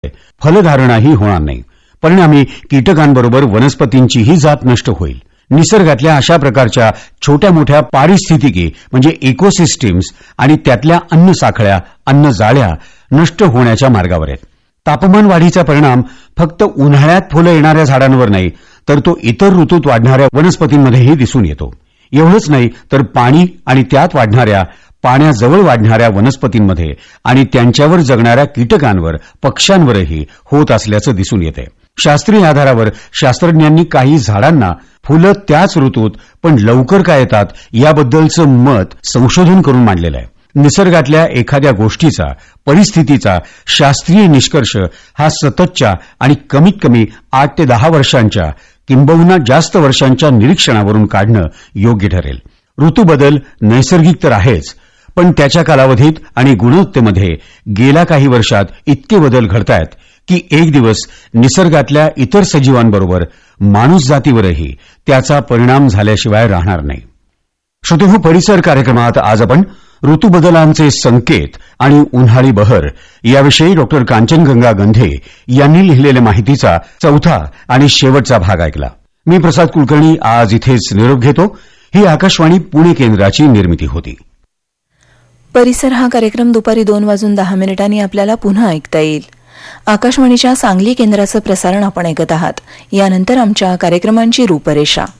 फलधारणाही होणार नाही. परिणामी कीटकांबरोबर वनस्पतींचीही जात नष्ट होईल. निसर्गातल्या अशा प्रकारच्या छोट्या मोठ्या पारिस्थितिकी म्हणजे इकोसिस्टीम्स आणि त्यातल्या अन्नसाखळ्या, अन्नजाळ्या नष्ट होण्याच्या मार्गावर आहेत. तापमान वाढीचा परिणाम फक्त उन्हाळ्यात फुलं येणाऱ्या झाडांवर नाही, तर तो इतर ऋतूत वाढणाऱ्या वनस्पतींमध्येही दिसून येतो. एवढंच नाही तर पाणी आणि त्यात वाढणाऱ्या, पाण्याजवळ वाढणाऱ्या वनस्पतींमध्ये आणि त्यांच्यावर जगणाऱ्या कीटकांवर, पक्ष्यांवरही होत असल्याचं दिसून येते. शास्त्रीय आधारावर शास्त्रज्ञांनी काही झाडांना फुलं त्याच ऋतूत पण लवकर का येतात याबद्दलचं मत संशोधन करून मांडलेलं आहे. निसर्गातल्या एखाद्या गोष्टीचा, परिस्थितीचा शास्त्रीय निष्कर्ष हा सततच्या आणि कमीत कमी 8 ते 10 वर्षांच्या किंबहुना जास्त वर्षांच्या निरीक्षणावरून काढणं योग्य ठरेल. ऋतूबदल नैसर्गिक तर आहेच, पण त्याच्या कालावधीत आणि गुणवत्तेमध्ये गेल्या काही वर्षात इतके बदल घडतायत की एक दिवस निसर्गातल्या इतर सजीवांबरोबर माणूस जातीवरही त्याचा परिणाम झाल्याशिवाय राहणार नाही. श्रोतेहो, परिसर कार्यक्रमात आज आपण ऋतुबदलांचे संकेत आणि उन्हाळी बहर याविषयी डॉक्टर कांचनगंगा गंधे यांनी लिहिलेल्या माहितीचा चौथा आणि शेवटचा भाग ऐकला. मी प्रसाद कुलकर्णी आज इथेच निरोप घेतो. ही आकाशवाणी पुणे केंद्राची निर्मिती होती. परिसर हा कार्यक्रम दुपारी 2:10 आपल्याला पुन्हा ऐकता येईल. आकाशवाणीच्या सांगली केंद्राचं प्रसारण आपण ऐकत आहात. यानंतर आमच्या कार्यक्रमांची रूपरेषा.